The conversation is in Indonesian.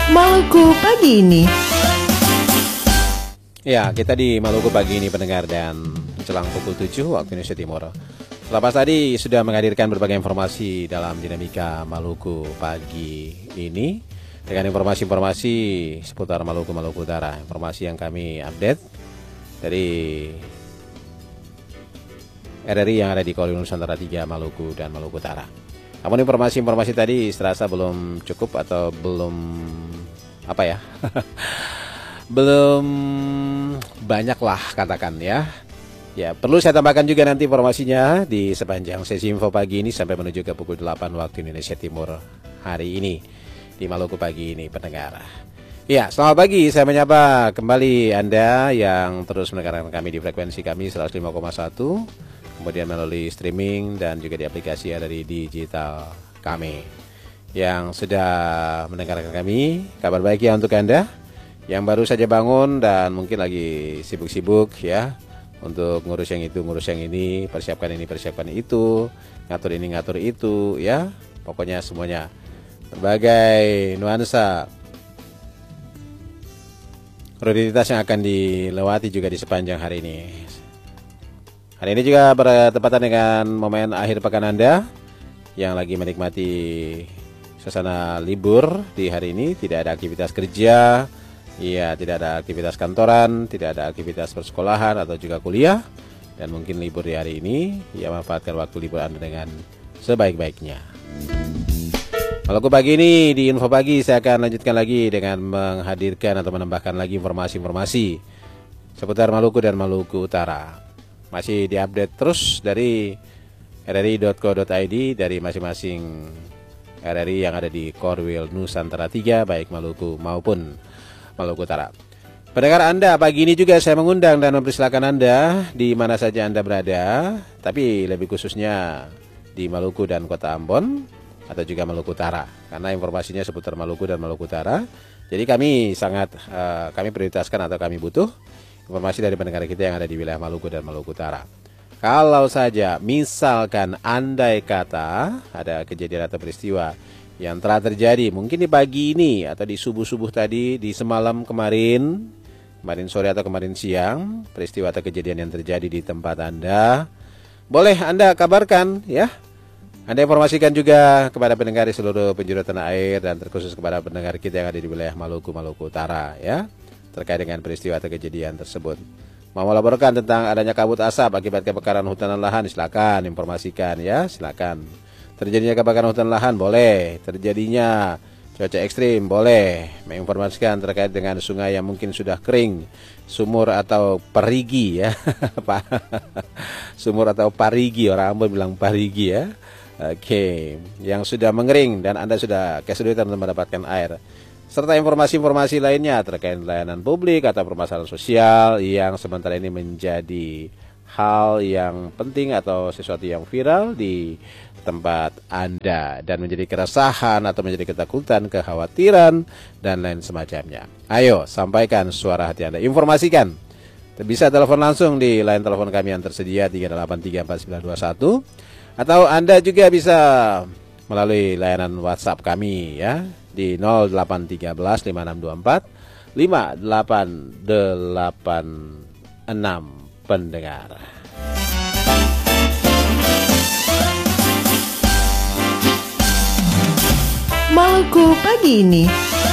Maluku pagi ini. Ya, kita di Maluku pagi ini pendengar, dan menjelang pukul 7 waktu Indonesia Timur. Selepas tadi sudah menghadirkan berbagai informasi dalam dinamika Maluku pagi ini dengan informasi-informasi seputar Maluku, Maluku Utara. Informasi yang kami update dari RRI yang ada di Koridor Nusantara 3 Maluku dan Maluku Utara. Namun informasi-informasi tadi serasa belum cukup atau belum belum banyak lah katakan ya. Ya, perlu saya tambahkan juga nanti informasinya di sepanjang sesi info pagi ini sampai menuju ke pukul 8 waktu Indonesia Timur hari ini di Maluku pagi ini pendengar. Ya, selamat pagi, saya menyapa kembali Anda yang terus mendengarkan kami di frekuensi kami 105,1, kemudian melalui streaming dan juga di aplikasi yang ada di digital kami. Yang sudah mendengarkan kami, kabar baik ya untuk Anda yang baru saja bangun dan mungkin lagi sibuk-sibuk ya, untuk ngurus yang itu, ngurus yang ini, persiapkan ini, persiapkan itu, ngatur ini, ngatur itu ya. Pokoknya semuanya berbagai nuansa rutinitas yang akan dilewati juga di sepanjang hari ini. Hari ini juga bertepatan dengan momen akhir pekan Anda yang lagi menikmati suasana libur di hari ini. Tidak ada aktivitas kerja, ya, tidak ada aktivitas kantoran, tidak ada aktivitas persekolahan atau juga kuliah. Dan mungkin libur di hari ini, ya, manfaatkan waktu libur Anda dengan sebaik-baiknya. Maluku pagi ini di info pagi saya akan lanjutkan lagi dengan menghadirkan atau menambahkan lagi informasi-informasi seputar Maluku dan Maluku Utara. Masih diupdate terus dari rri.co.id dari masing-masing RRI yang ada di Koridor Nusantara 3 baik Maluku maupun Maluku Utara. Pendengar Anda, pagi ini juga saya mengundang dan mempersilakan Anda di mana saja Anda berada, tapi lebih khususnya di Maluku dan Kota Ambon atau juga Maluku Utara, karena informasinya seputar Maluku dan Maluku Utara. Jadi kami kami prioritaskan atau kami butuh informasi dari pendengar kita yang ada di wilayah Maluku dan Maluku Utara. Kalau saja misalkan andai kata ada kejadian atau peristiwa yang telah terjadi mungkin di pagi ini atau di subuh-subuh tadi, di semalam kemarin sore atau kemarin siang, peristiwa atau kejadian yang terjadi di tempat Anda, boleh Anda kabarkan ya. Anda informasikan juga kepada pendengar di seluruh penjuru tanah air dan terkhusus kepada pendengar kita yang ada di wilayah Maluku, Maluku Utara ya, terkait dengan peristiwa atau kejadian tersebut. Mau melaporkan tentang adanya kabut asap akibat kebakaran hutan dan lahan, silakan informasikan ya, silakan. Terjadinya kebakaran hutan lahan boleh, terjadinya cuaca ekstrim boleh, menginformasikan terkait dengan sungai yang mungkin sudah kering, sumur atau parigi ya. Sumur atau parigi, orang Ambon bilang parigi ya. Oke, yang sudah mengering dan Anda sudah kesulitan untuk mendapatkan air, serta informasi-informasi lainnya terkait layanan publik atau permasalahan sosial yang sementara ini menjadi hal yang penting atau sesuatu yang viral di tempat Anda dan menjadi keresahan atau menjadi ketakutan, kekhawatiran dan lain semacamnya. Ayo sampaikan suara hati Anda, informasikan. Bisa telepon langsung di line telepon kami yang tersedia 3834921, atau Anda juga bisa melalui layanan WhatsApp kami ya di 0813 5624 5886 pendengar. Maluku pagi ini.